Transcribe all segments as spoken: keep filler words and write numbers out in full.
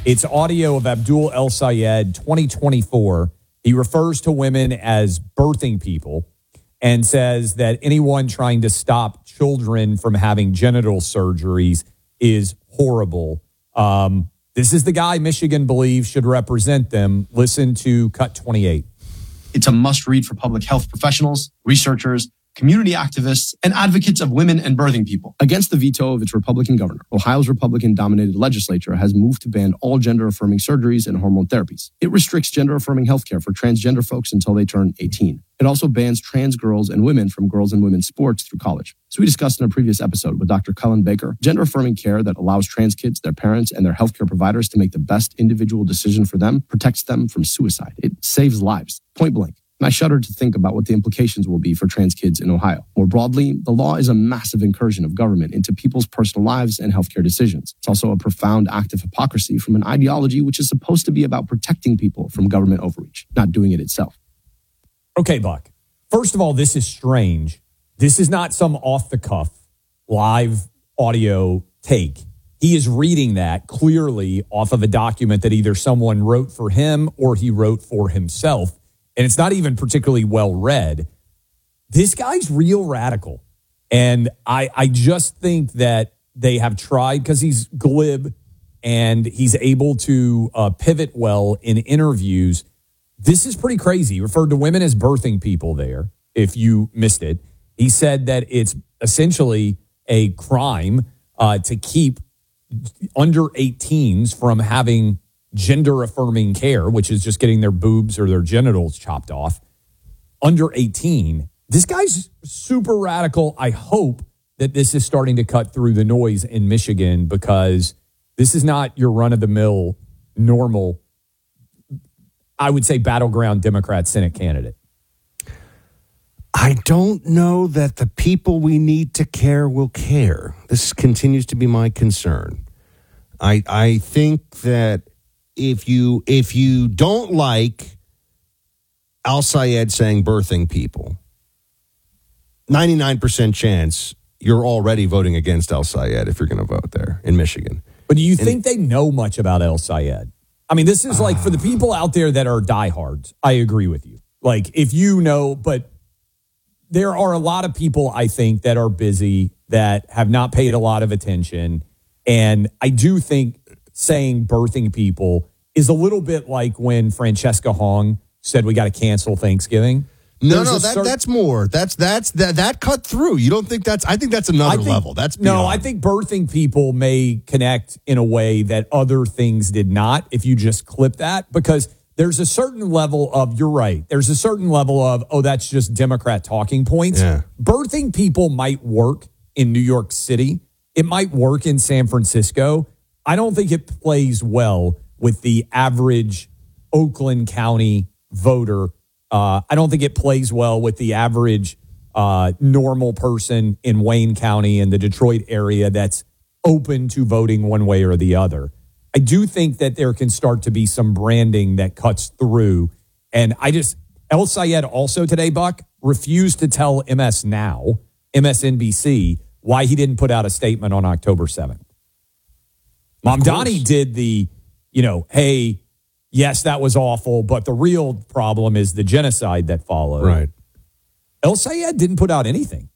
It's audio of Abdul El Sayed, twenty twenty-four. He refers to women as birthing people and says that anyone trying to stop children from having genital surgeries is horrible. Um, this is the guy Michigan believes should represent them. Listen to Cut twenty-eight. It's a must-read for public health professionals, researchers, community activists, and advocates of women and birthing people. Against the veto of its Republican governor, Ohio's Republican-dominated legislature has moved to ban all gender-affirming surgeries and hormone therapies. It restricts gender-affirming healthcare for transgender folks until they turn eighteen. It also bans trans girls and women from girls and women's sports through college. As we discussed in a previous episode with Doctor Cullen Baker, gender-affirming care that allows trans kids, their parents, and their healthcare providers to make the best individual decision for them protects them from suicide. It saves lives, point blank. And I shudder to think about what the implications will be for trans kids in Ohio. More broadly, the law is a massive incursion of government into people's personal lives and healthcare decisions. It's also a profound act of hypocrisy from an ideology which is supposed to be about protecting people from government overreach, not doing it itself. Okay, Buck. First of all, this is strange. This is not some off-the-cuff live audio take. He is reading that clearly off of a document that either someone wrote for him or he wrote for himself. And it's not even particularly well read. This guy's real radical. And I, I just think that they have tried, because he's glib and he's able to uh, pivot well in interviews. This is pretty crazy. He referred to women as birthing people there, if you missed it. He said that it's essentially a crime uh, to keep under eighteens from having gender-affirming care, which is just getting their boobs or their genitals chopped off, under eighteen. This guy's super radical. I hope that this is starting to cut through the noise in Michigan, because this is not your run-of-the-mill, normal, I would say, battleground Democrat Senate candidate. I don't know that the people we need to care will care. This continues to be my concern. I I think that If you if you don't like Al Sayed saying birthing people, ninety-nine percent chance you're already voting against Al Sayed if you're going to vote there in Michigan. But do you and, think they know much about El Sayed? I mean, this is like, uh, for the people out there that are diehards, I agree with you. Like, if you know, but there are a lot of people, I think, that are busy, that have not paid a lot of attention. And I do think saying birthing people is a little bit like when Francesca Hong said we got to cancel Thanksgiving. No, There's no, that, certain, that's more. That's that's that that cut through. You don't think that's? I think that's another think, level. That's beyond. No, I think birthing people may connect in a way that other things did not. If you just clip that, because there's a certain level of, you're right. There's a certain level of, oh, that's just Democrat talking points. Yeah. Birthing people might work in New York City. It might work in San Francisco. I don't think it plays well with the average Oakland County voter. Uh, I don't think it plays well with the average uh, normal person in Wayne County and the Detroit area that's open to voting one way or the other. I do think that there can start to be some branding that cuts through. And I just, El Sayed also today, Buck, refused to tell M S Now, M S N B C, why he didn't put out a statement on October seventh. Mamdani did the, you know, hey, yes, that was awful, but the real problem is the genocide that followed. Right. El Sayed didn't put out anything.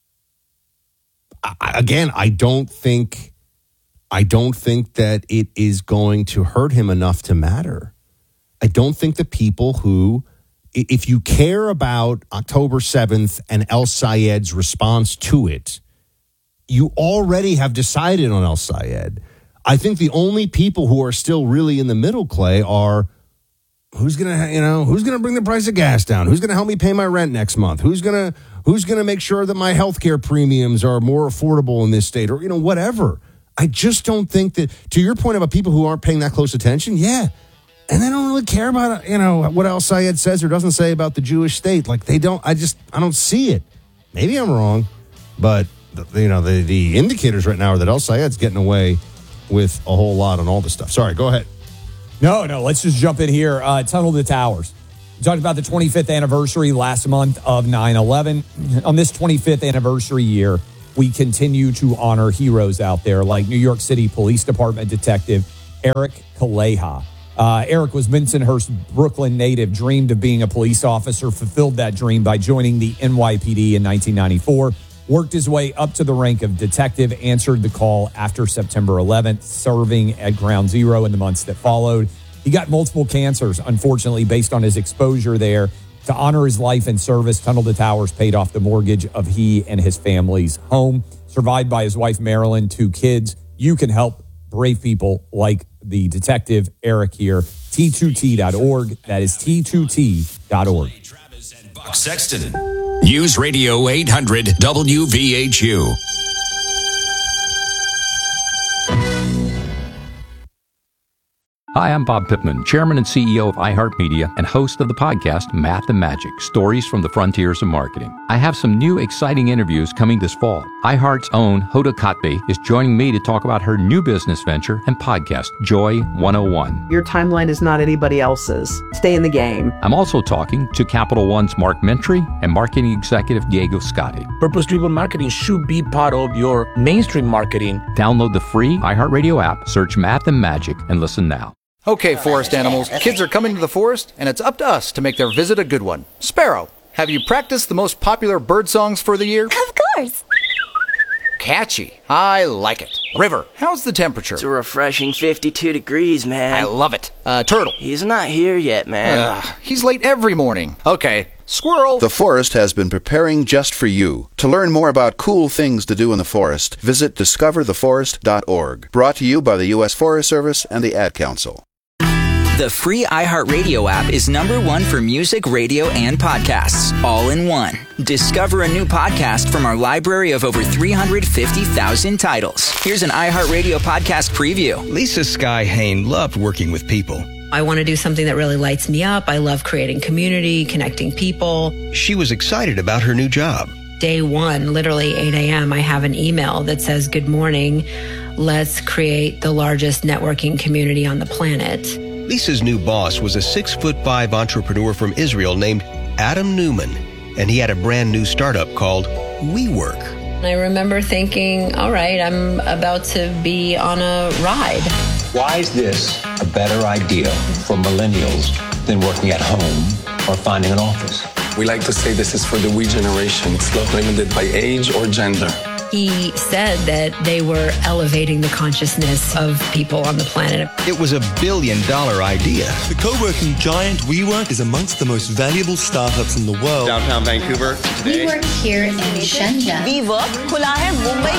I, again, I don't think, I don't think that it is going to hurt him enough to matter. I don't think the people who, if you care about October seventh and El Sayed's response to it, you already have decided on El Sayed. I think the only people who are still really in the middle, Clay, are who's going to, you know, who's going to bring the price of gas down? Who's going to help me pay my rent next month? Who's going to, who's going to make sure that my healthcare premiums are more affordable in this state, or, you know, whatever. I just don't think that, to your point about people who aren't paying that close attention, yeah. And they don't really care about, you know, what El Sayed says or doesn't say about the Jewish state. Like, they don't, I just, I don't see it. Maybe I'm wrong, but, the, you know, the, the indicators right now are that El Sayed's getting away with a whole lot on all this stuff. Sorry, go ahead. No, no, let's just jump in here. Uh, Tunnel to Towers. We talked about the twenty-fifth anniversary last month of nine eleven. On this twenty-fifth anniversary year, we continue to honor heroes out there like New York City Police Department Detective Eric Kaleha. Uh, Eric was Bensonhurst, Brooklyn native, dreamed of being a police officer, fulfilled that dream by joining the N Y P D in nineteen ninety-four, worked his way up to the rank of detective, answered the call after September eleventh, serving at Ground Zero in the months that followed. He got multiple cancers, unfortunately, based on his exposure there. To honor his life and service, Tunnel to Towers paid off the mortgage of he and his family's home. Survived by his wife, Marilyn, two kids. You can help brave people like the detective Eric here. T two T dot org. That is T two T dot org. Travis and Buck Sexton. News Radio eight hundred W V H U. Hi, I'm Bob Pittman, Chairman and C E O of iHeartMedia and host of the podcast Math and Magic, Stories from the Frontiers of Marketing. I have some new exciting interviews coming this fall. iHeart's own Hoda Kotb is joining me to talk about her new business venture and podcast, Joy one oh one. Your timeline is not anybody else's. Stay in the game. I'm also talking to Capital One's Mark Mentry and marketing executive Diego Scotti. Purpose-driven marketing should be part of your mainstream marketing. Download the free iHeartRadio app, search Math and Magic, and listen now. Okay, forest animals, kids are coming to the forest, and it's up to us to make their visit a good one. Sparrow, have you practiced the most popular bird songs for the year? Of course. Catchy. I like it. River, how's the temperature? It's a refreshing fifty-two degrees, man. I love it. Uh, Turtle. He's not here yet, man. Uh, he's late every morning. Okay. Squirrel. The forest has been preparing just for you. To learn more about cool things to do in the forest, visit discover the forest dot org. Brought to you by the U S Forest Service and the Ad Council. The free iHeartRadio app is number one for music, radio, and podcasts, all in one. Discover a new podcast from our library of over three hundred fifty thousand titles. Here's an iHeartRadio podcast preview. Lisa Sky Hain loved working with people. I want to do something that really lights me up. I love creating community, connecting people. She was excited about her new job. Day one, literally eight a.m., I have an email that says, "Good morning. Let's create the largest networking community on the planet." Lisa's new boss was a six foot five entrepreneur from Israel named Adam Newman, and he had a brand new startup called WeWork. I remember thinking, all right, I'm about to be on a ride. Why is this a better idea for millennials than working at home or finding an office? We like to say this is for the we generation. It's not limited by age or gender. He said that they were elevating the consciousness of people on the planet. It was a billion dollar idea. The co-working giant WeWork is amongst the most valuable startups in the world. Downtown Vancouver today. We work here in Shenzhen. WeWork खुला है मुंबई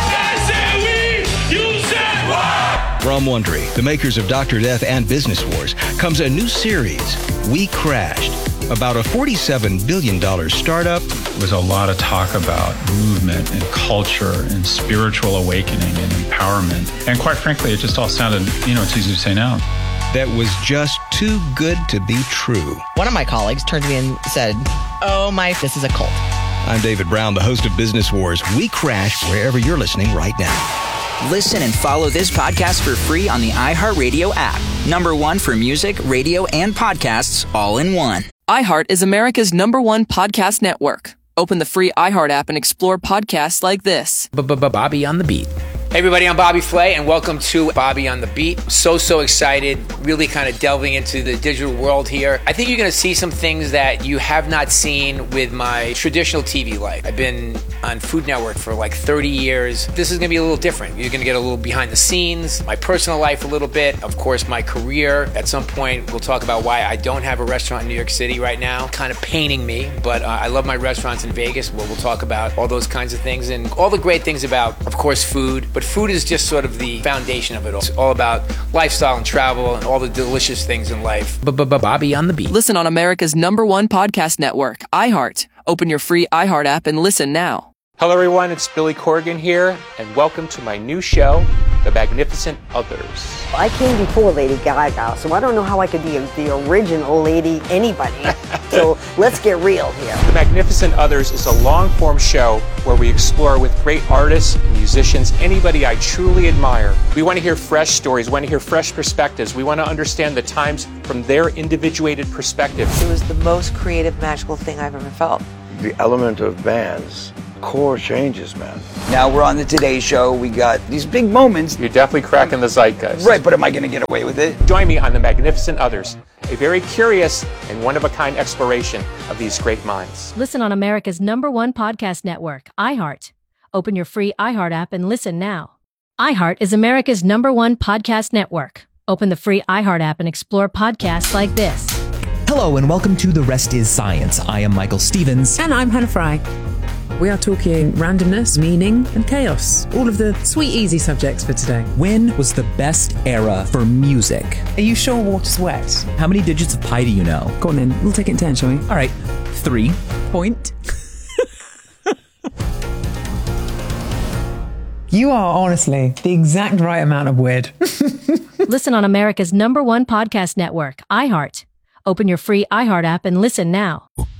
के. From Wondery, the makers of Doctor Death and Business Wars, comes a new series, We Crashed, about a forty-seven billion dollars startup. There was a lot of talk about movement and culture and spiritual awakening and empowerment. And quite frankly, it just all sounded, you know, it's easy to say now. That was just too good to be true. One of my colleagues turned to me and said, "Oh my, this is a cult." I'm David Brown, the host of Business Wars. We Crash wherever you're listening right now. Listen and follow this podcast for free on the iHeartRadio app. Number one for music, radio, and podcasts, all in one. iHeart is America's number one podcast network. Open the free iHeart app and explore podcasts like this. Bobby on the Beat. Hey everybody, I'm Bobby Flay and welcome to Bobby on the Beat. So, so excited, really kind of delving into the digital world here. I think you're going to see some things that you have not seen with my traditional T V life. I've been on Food Network for like thirty years. This is going to be a little different. You're going to get a little behind the scenes, my personal life a little bit, of course my career. At some point we'll talk about why I don't have a restaurant in New York City right now. Kind of paining me, but uh, I love my restaurants in Vegas. Well, we'll talk about all those kinds of things and all the great things about, of course, food. But food is just sort of the foundation of it all. It's all about lifestyle and travel and all the delicious things in life. Bobby on the Beat. Listen on America's number one podcast network, iHeart. Open your free iHeart app and listen now. Hello everyone, it's Billy Corgan here, and welcome to my new show, The Magnificent Others. I came before Lady Gaga, so I don't know how I could be a, the original Lady anybody. So let's get real here. The Magnificent Others is a long-form show where we explore with great artists and musicians, anybody I truly admire. We want to hear fresh stories, we want to hear fresh perspectives. We want to understand the times from their individuated perspective. It was the most creative, magical thing I've ever felt. The element of bands core changes, man. Now we're on the Today Show. We got these big moments. You're definitely cracking the zeitgeist. Right, but am I going to get away with it? Join me on The Magnificent Others, a very curious and one-of-a-kind exploration of these great minds. Listen on America's number one podcast network, iHeart. Open your free iHeart app and listen now. iHeart is America's number one podcast network. Open the free iHeart app and explore podcasts like this. Hello and welcome to The Rest is Science. I am Michael Stevens. And I'm Hannah Fry. We are talking randomness, meaning, and chaos. All of the sweet, easy subjects for today. When was the best era for music? Are you sure water's wet? How many digits of pi do you know? Go on then. We'll take it in ten, shall we? All right. Three. Point. You are honestly the exact right amount of weird. Listen on America's number one podcast network, iHeart. Open your free iHeart app and listen now.